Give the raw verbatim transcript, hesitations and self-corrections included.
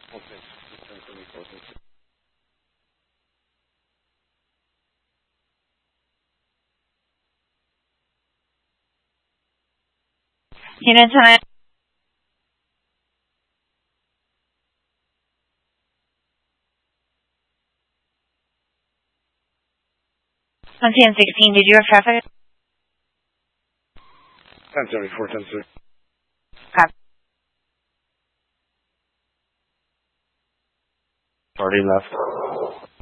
Okay. ten seventy-four. Unit ten, on ten sixteen, did you have traffic? ten seventy-four, ten six. Copy. Already left.